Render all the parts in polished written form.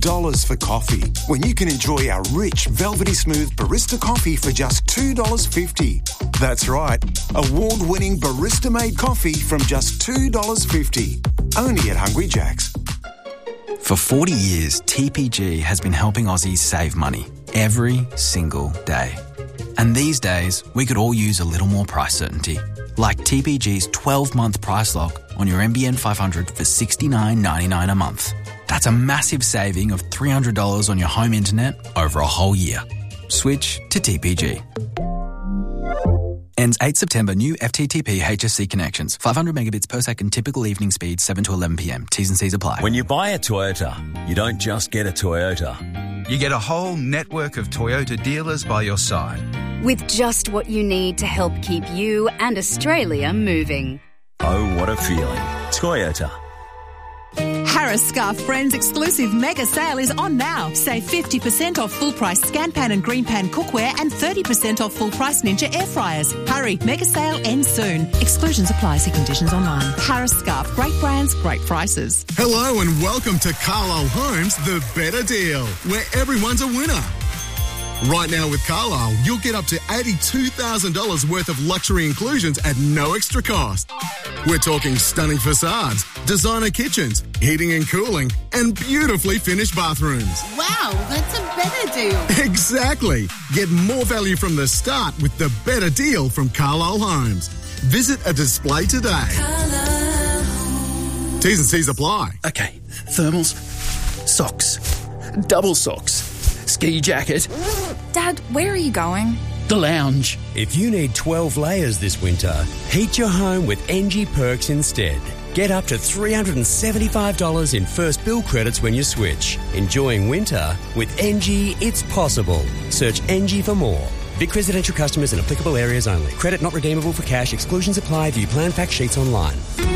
$8 for coffee when you can enjoy our rich, velvety smooth barista coffee for just $2.50. That's right, award-winning barista-made coffee from just $2.50. Only at Hungry Jack's. For 40 years, TPG has been helping Aussies save money every single day. And these days, we could all use a little more price certainty. Like TPG's 12-month price lock on your NBN 500 for $69.99 a month. That's a massive saving of $300 on your home internet over a whole year. Switch to TPG. Ends 8 September. New FTTP HSC connections. 500 megabits per second. Typical evening speed 7 to 11 p.m. T's and C's apply. When you buy a Toyota, you don't just get a Toyota. You get a whole network of Toyota dealers by your side. With just what you need to help keep you and Australia moving. Oh, what a feeling. Toyota. Harris Scarf Friends exclusive mega sale is on now. Save 50% off full price Scanpan and Greenpan cookware and 30% off full price Ninja air fryers. Hurry, mega sale ends soon. Exclusions apply. See conditions online. Harris Scarf, great brands, great prices. Hello and welcome to Carlisle Homes, the better deal, where everyone's a winner. Right now with Carlisle, you'll get up to $82,000 worth of luxury inclusions at no extra cost. We're talking stunning facades, designer kitchens, heating and cooling, and beautifully finished bathrooms. Wow, that's a better deal. Exactly. Get more value from the start with the better deal from Carlisle Homes. Visit a display today. T's and C's apply. Okay, thermals, socks, double socks, ski jacket. Dad, where are you going? The lounge. If you need 12 layers this winter, heat your home with NG Perks instead. Get up to $375 in first bill credits when you switch. Enjoying winter with NG, it's possible. Search NG for more. Vic residential customers in applicable areas only. Credit not redeemable for cash. Exclusions apply. View plan fact sheets online.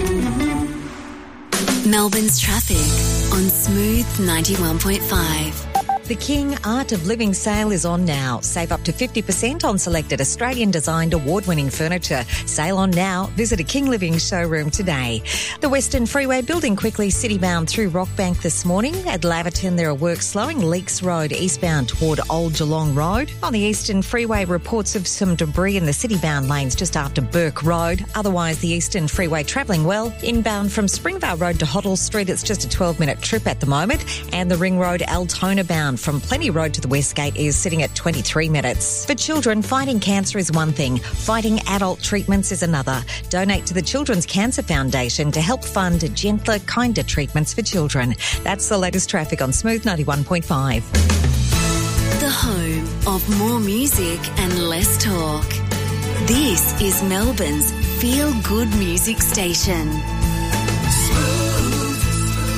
Melbourne's traffic on Smooth 91.5. The King Art of Living sale is on now. Save up to 50% on selected Australian-designed award-winning furniture. Sale on now. Visit a King Living showroom today. The Western Freeway building quickly citybound through Rockbank this morning. At Laverton, there are works slowing Leaks Road eastbound toward Old Geelong Road. On the Eastern Freeway, reports of some debris in the citybound lanes just after Burke Road. Otherwise, the Eastern Freeway travelling well. Inbound from Springvale Road to Hoddle Street, it's just a 12-minute trip at the moment. And the Ring Road Altona bound from Plenty Road to the Westgate is sitting at 23 minutes. For children, fighting cancer is one thing. Fighting adult treatments is another. Donate to the Children's Cancer Foundation to help fund gentler, kinder treatments for children. That's the latest traffic on Smooth 91.5. The home of more music and less talk. This is Melbourne's feel-good music station. Smooth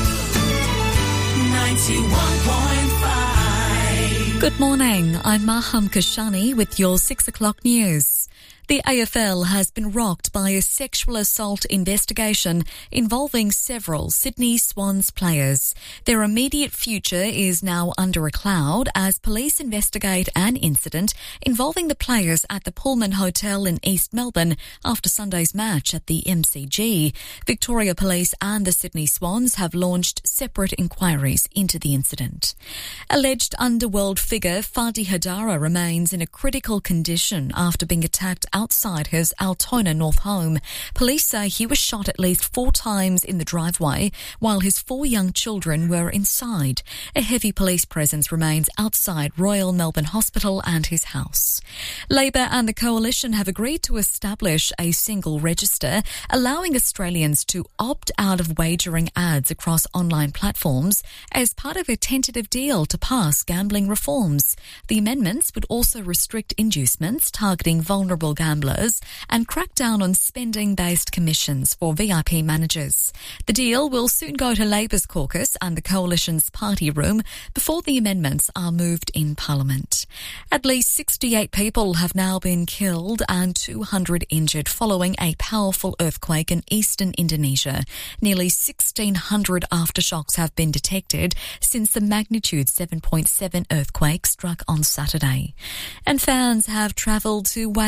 91.5. Good morning, I'm Maham Kashani with your 6 o'clock news. The AFL has been rocked by a sexual assault investigation involving several Sydney Swans players. Their immediate future is now under a cloud as police investigate an incident involving the players at the Pullman Hotel in East Melbourne after Sunday's match at the MCG. Victoria Police and the Sydney Swans have launched separate inquiries into the incident. Alleged underworld figure Fadi Hadara remains in a critical condition after being attacked outside his Altona North home. Police say he was shot at least 4 times in the driveway while his 4 young children were inside. A heavy police presence remains outside Royal Melbourne Hospital and his house. Labor and the Coalition have agreed to establish a single register allowing Australians to opt out of wagering ads across online platforms as part of a tentative deal to pass gambling reforms. The amendments would also restrict inducements targeting vulnerable gamblers and crack down on spending-based commissions for VIP managers. The deal will soon go to Labor's caucus and the Coalition's party room before the amendments are moved in Parliament. At least 68 people have now been killed and 200 injured following a powerful earthquake in eastern Indonesia. Nearly 1,600 aftershocks have been detected since the magnitude 7.7 earthquake struck on Saturday. And fans have travelled to Wales to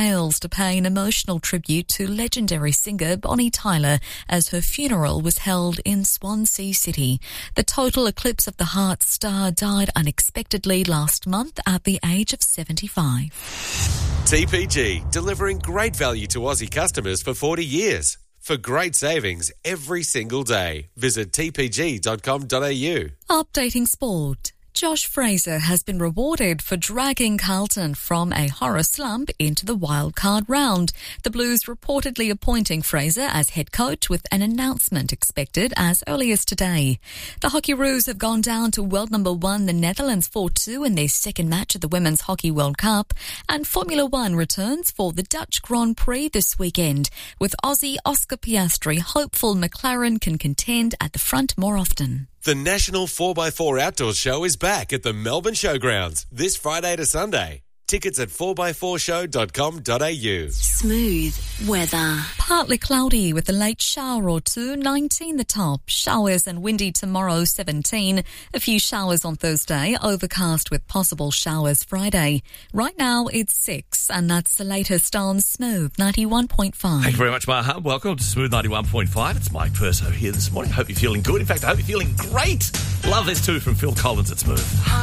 to pay an emotional tribute to legendary singer Bonnie Tyler as her funeral was held in Swansea City. The total eclipse of the heart star died unexpectedly last month at the age of 75. TPG, delivering great value to Aussie customers for 40 years. For great savings every single day, visit tpg.com.au. Updating sport. Josh Fraser has been rewarded for dragging Carlton from a horror slump into the wildcard round. The Blues reportedly appointing Fraser as head coach with an announcement expected as early as today. The Hockeyroos have gone down to world number 1, the Netherlands 4-2 in their second match of the Women's Hockey World Cup. And Formula One returns for the Dutch Grand Prix this weekend, with Aussie Oscar Piastri hopeful McLaren can contend at the front more often. The National 4x4 Outdoors Show is back at the Melbourne Showgrounds this Friday to Sunday. Tickets at 4x4show.com.au. Smooth weather. Partly cloudy with a late shower or two, 19 the top. Showers and windy tomorrow, 17. A few showers on Thursday, overcast with possible showers Friday. Right now it's 6, and that's the latest on Smooth 91.5. Thank you very much, Maha. Welcome to Smooth 91.5. It's Mike Perso here this morning. Hope you're feeling good. In fact, I hope you're feeling great. Love this too from Phil Collins at Smooth.